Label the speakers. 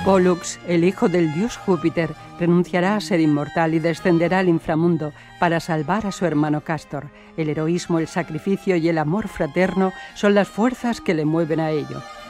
Speaker 1: Pólux, el hijo del dios Júpiter, renunciará a ser inmortal y descenderá al inframundo para salvar a su hermano Cástor. El heroísmo, el sacrificio y el amor fraterno son las fuerzas que le mueven a ello.